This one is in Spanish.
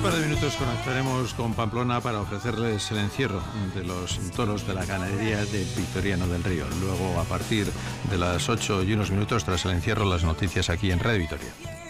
un par de minutos conectaremos con Pamplona para ofrecerles el encierro de los toros de la ganadería de Victoriano del Río. Luego, a partir de las 8 y unos minutos tras el encierro, las noticias aquí en Radio Vitoria.